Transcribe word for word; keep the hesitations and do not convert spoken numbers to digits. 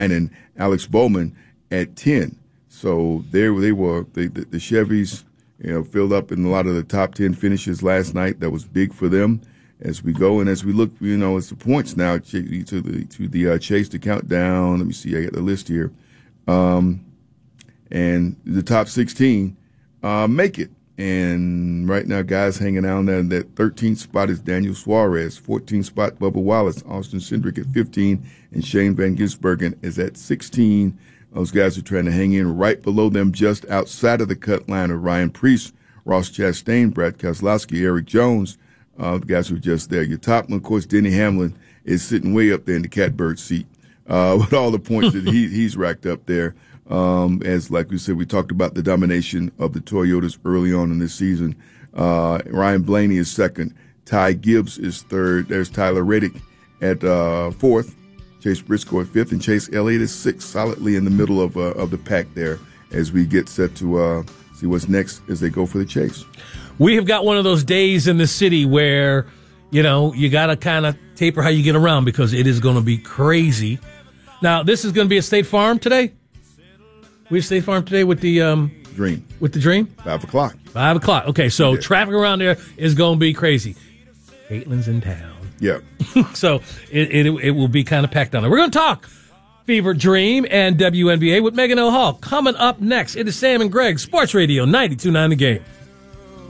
and Alex Bowman at ten. So there they were. They, the, the Chevys, you know, filled up in a lot of the top ten finishes last night. That was big for them as we go. And as we look, you know, it's the points now to the to the uh, chase, to count down. Let me see. I got the list here. Um, and the top sixteen uh, make it. And right now, guys hanging out there. That thirteenth spot is Daniel Suarez. fourteenth spot, Bubba Wallace. Austin Cindric at fifteen. And Shane Van Gisbergen is at sixteen. Those guys are trying to hang in. Right below them, just outside of the cut line, of Ryan Preece, Ross Chastain, Brad Keselowski, Eric Jones. Uh, the guys who are just there. Your top one, of course, Denny Hamlin is sitting way up there in the catbird seat uh, with all the points that he, he's racked up there. Um, as like we said, we talked about the domination of the Toyotas early on in this season. Uh, Ryan Blaney is second. Ty Gibbs is third. There's Tyler Reddick at uh, fourth. Chase Briscoe at fifth, and Chase Elliott is sixth, solidly in the middle of uh, of the pack there as we get set to uh, see what's next as they go for the chase. We have got one of those days in the city where, you know, you got to kind of taper how you get around because it is going to be crazy. Now, this is going to be at State Farm today. We at State Farm today with the um, Dream. With the Dream? Five o'clock. Five o'clock. Okay, so Yeah. traffic around there is going to be crazy. Caitlin's in town. Yeah. so it, it it will be kind of packed down there. We're going to talk Fever Dream and W N B A with Megan O'Hall. Coming up next, it is Sam and Greg, Sports Radio ninety-two point nine The Game.